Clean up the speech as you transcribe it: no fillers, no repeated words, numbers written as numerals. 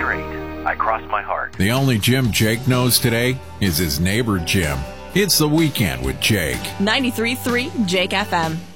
straight. I crossed my heart. The only Jim Jake knows today is his neighbor Jim. It's The Weekend with Jake. 93.3 Jake FM.